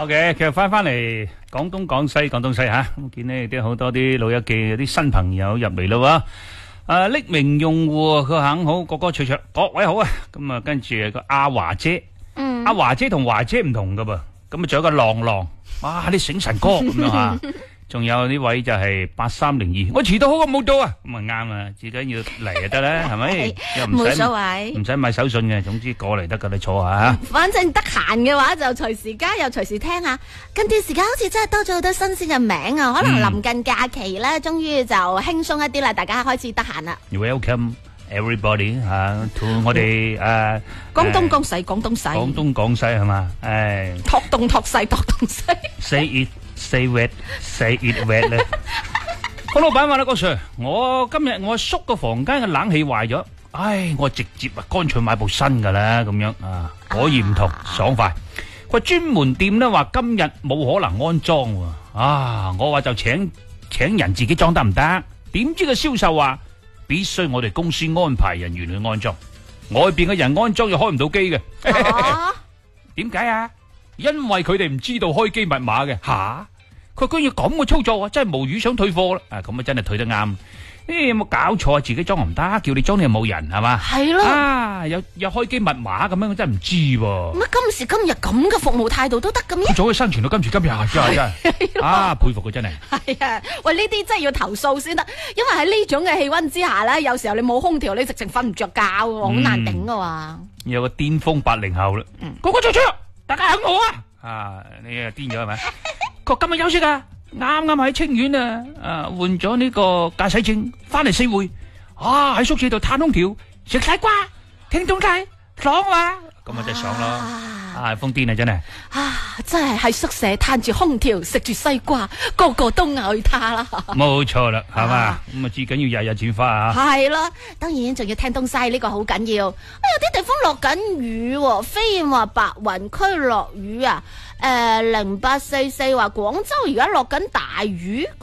OK，其實翻嚟廣東廣西吓，咁見呢啲好多啲老友記有啲新朋友入嚟咯喎。匿名用戶佢肯好，哥哥卓卓，各位好啊。咁啊，跟住個阿華姐，阿華姐同華姐唔同噶噃。咁啊，仲有個浪浪，哇！啲醒神歌咁樣啊。仲有呢位就係8302，我遲到好過冇到啊，咁啊啱啊，至緊要嚟就得啦，係咪？又唔使冇所謂， 唔使買手信嘅，總之過嚟得噶，你坐下吓。 反正得閒嘅話就隨時加又隨時聽下。近段時間好似真係多咗好多新鮮嘅名啊，可能臨近假期咧，終於就輕鬆一啲啦，大家開始得閒啦。 Welcome everybody to 我哋廣東廣西廣東西， 廣東廣西係嘛？ 托東托西托東西。 Say it, say wet, say it wet 咧。個老闆話啦，郭 Sir， 我今日我阿叔個房間嘅冷氣壞咗，唉，我直接乾脆買部新噶啦，咁樣啊，果然唔同，爽快。佢專門店咧話今日冇可能安裝喎，我話就請人自己裝得唔得？點知個銷售話必須我哋公司安排人員去安裝，外邊嘅人安裝又開唔到機嘅。點解啊？因為佢哋唔知道開機密碼嘅。吓，佢居然咁嘅操作啊，真係無語想退貨啦。咁啊真係退得啱。有冇搞錯啊？自己裝唔得，叫你裝你又冇人係嘛？ 係咯。 有開機密碼咁樣，我真係唔知喎。 乜今時今日咁嘅服務態度都得嘅咩？ 佢早佢生存到今時今日，真係佩服佢真係。 係啊，喂，呢啲真係要投訴先得，因為喺呢種嘅氣溫之下咧，有時候你冇空調，你直情瞓唔着覺，好難頂噶喎。 有個巔峰80後啦，個個出，大家響我啊！你啊癲咗係咪？佢今日休息啊，啱啱喺清遠換咗呢個駕駛證，翻嚟4會，喺宿舍度嘆空調，食西瓜，聽東西，爽啊！咁啊真係爽咯，瘋癲啊真係。 真係喺宿舍嘆住空調，食住西瓜，個個都愛他啦。 冇錯啦，係嘛？咁啊至緊要日日轉花啊。 係啦，當然仲要聽東西，呢個好緊要。有啲地方落緊雨，飛燕話白雲區落雨啊。0844話廣州而家落緊大雨，